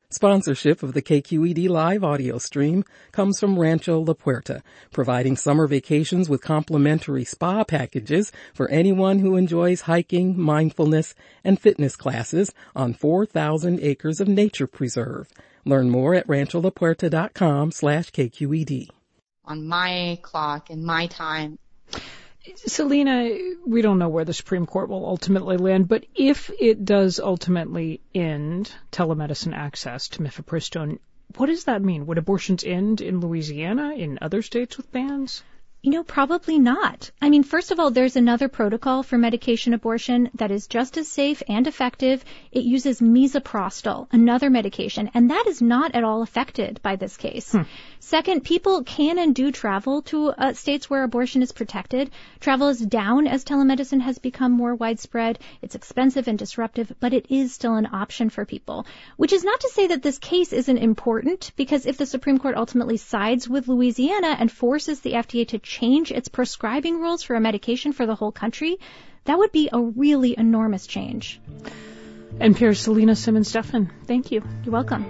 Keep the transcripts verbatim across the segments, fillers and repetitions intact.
Sponsorship of the K Q E D live audio stream comes from Rancho La Puerta, providing summer vacations with complimentary spa packages for anyone who enjoys hiking, mindfulness, and fitness classes on four thousand acres of nature preserve. Learn more at rancho la puerta dot com slash K Q E D. On my clock and my time. Selena, we don't know where the Supreme Court will ultimately land, but if it does ultimately end telemedicine access to mifepristone, what does that mean? Would abortions end in Louisiana, in other states with bans? You know, probably not. I mean, first of all, there's another protocol for medication abortion that is just as safe and effective. It uses misoprostol, another medication, and that is not at all affected by this case. Hmm. Second, people can and do travel to uh, states where abortion is protected. Travel is down as telemedicine has become more widespread. It's expensive and disruptive, but it is still an option for people, which is not to say that this case isn't important, because if the Supreme Court ultimately sides with Louisiana and forces the F D A to change its prescribing rules for a medication for the whole country, that would be a really enormous change. N P R's Selena Simmons-Duffin, thank you. You're welcome.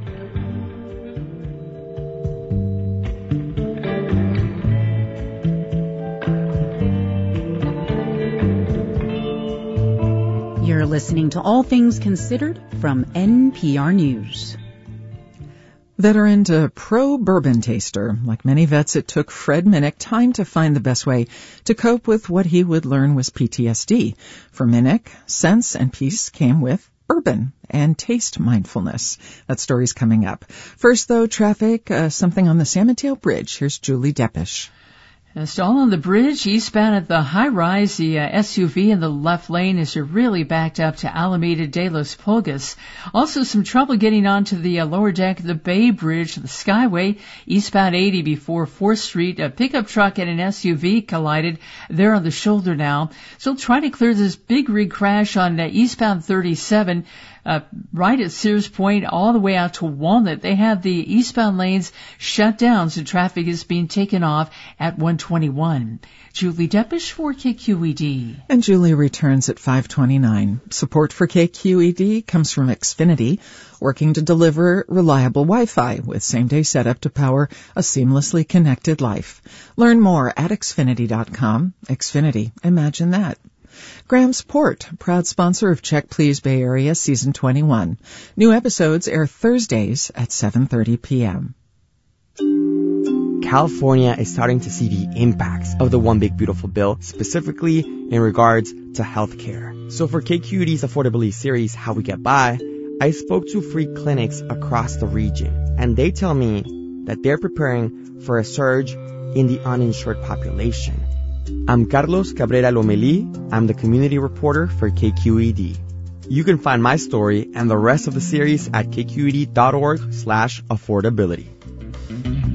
You're listening to All Things Considered from N P R News. Veteran to pro-bourbon taster, like many vets, it took Fred Minnick time to find the best way to cope with what he would learn was P T S D. For Minnick, sense and peace came with bourbon and taste mindfulness. That story's coming up. First, though, traffic, uh, something on the San Mateo Bridge. Here's Julie Deppish. Just all on the bridge, eastbound at the high-rise, the uh, S U V in the left lane is really backed up to Alameda de los Pulgas. Also some trouble getting onto the uh, lower deck of the Bay Bridge, the Skyway, eastbound eighty before fourth Street. A pickup truck and an S U V collided there on the shoulder now. So try to clear this big rig crash on uh, eastbound thirty-seven. Uh, right at Sears Point all the way out to Walnut. They have the eastbound lanes shut down, so traffic is being taken off at one twenty-one. Julie Deppish for K Q E D. And Julie returns at five twenty-nine. Support for K Q E D comes from Xfinity, working to deliver reliable Wi-Fi with same-day setup to power a seamlessly connected life. Learn more at xfinity dot com. Xfinity, imagine that. Graham's Port, proud sponsor of Check Please Bay Area Season twenty-one. New episodes air Thursdays at seven thirty p.m. California is starting to see the impacts of the One Big Beautiful Bill, specifically in regards to healthcare. So for K Q E D's affordability series, How We Get By, I spoke to free clinics across the region, and they tell me that they're preparing for a surge in the uninsured population. I'm Carlos Cabrera Lomelí. I'm the community reporter for K Q E D. You can find my story and the rest of the series at k q e d dot org slash affordability.